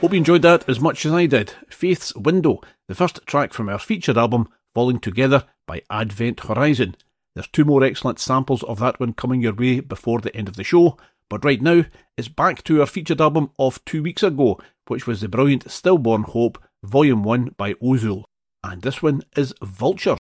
Hope you enjoyed that as much as I did. Faith's Window, the first track from our featured album, Falling Together by Advent Horizon. There's 2 more excellent samples of that one coming your way before the end of the show, but right now, it's back to our featured album of 2 weeks ago, which was the brilliant Stillborn Hope, Volume 1 by Ozul. And this one is Vulture.